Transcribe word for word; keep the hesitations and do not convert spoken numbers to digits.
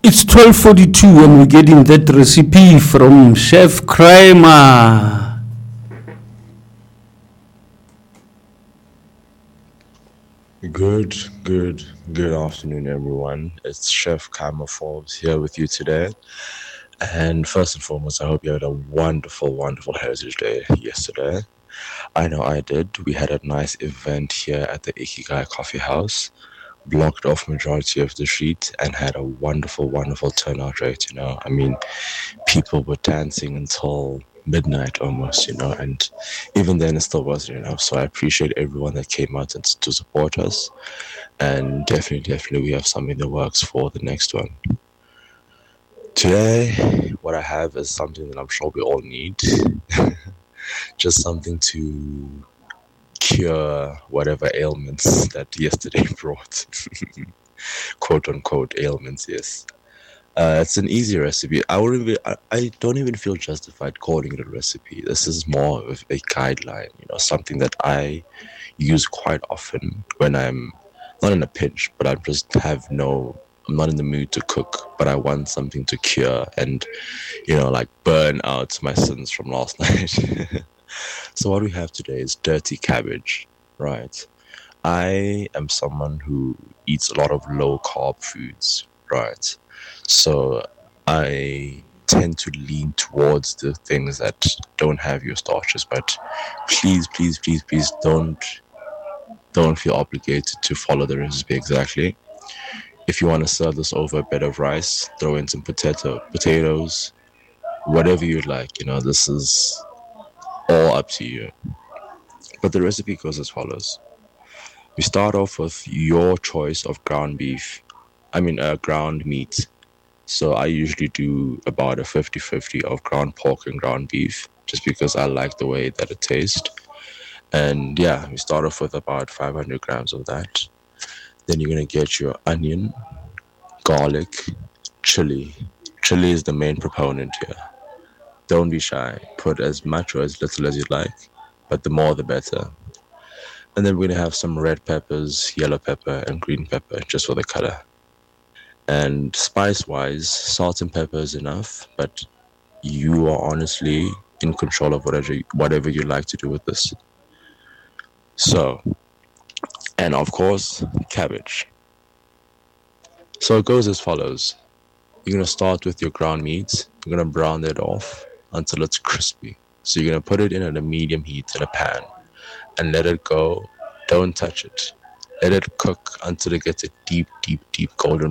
It's twelve forty-two and we're getting that recipe from Chef Kramer. Good, good, good afternoon, everyone. It's Chef Kramer Forbes here with you today. And first and foremost, I hope you had a wonderful, wonderful Heritage Day yesterday. I know I did. We had a nice event here at the Ikigai Coffee House, blocked off majority of the street, and had a wonderful, wonderful turnout rate, you know. I mean, people were dancing until midnight almost, you know, and even then it still wasn't enough. So I appreciate everyone that came out and to support us. And definitely, definitely we have something in the works for the next one. Today, what I have is something that I'm sure we all need. Just something to cure whatever ailments that yesterday brought. Quote unquote ailments, yes. Uh, it's an easy recipe. I wouldn't even, I, I don't even feel justified calling it a recipe. This is more of a guideline, you know, something that I use quite often when I'm not in a pinch, but I just have no, I'm not in the mood to cook, but I want something to cure and, you know, like burn out my sins from last night. So what we have today is dirty cabbage, right? I am someone who eats a lot of low carb foods, right? So I tend to lean towards the things that don't have your starches, but please, please, please, please don't don't feel obligated to follow the recipe exactly. If you want to serve this over a bed of rice, throw in some potato potatoes, whatever you'd like. You know, this is all up to you. But the recipe goes as follows. We start off with your choice of ground beef. I mean, uh, ground meat. So I usually do about a fifty-fifty of ground pork and ground beef, just because I like the way that it tastes. And yeah, we start off with about five hundred grams of that. Then you're going to get your onion, garlic, chili. Chili is the main proponent here. Don't be shy. Put as much or as little as you like, but the more the better. And then we're going to have some red peppers, yellow pepper, and green pepper, just for the color. And spice-wise, salt and pepper is enough, but you are honestly in control of whatever whatever you like to do with this. So, and of course, cabbage. So it goes as follows. You're going to start with your ground meat. You're going to brown that off until it's crispy. So you're going to put it in at a medium heat in a pan and let it go. Don't touch it. Let it cook until it gets a deep, deep, deep golden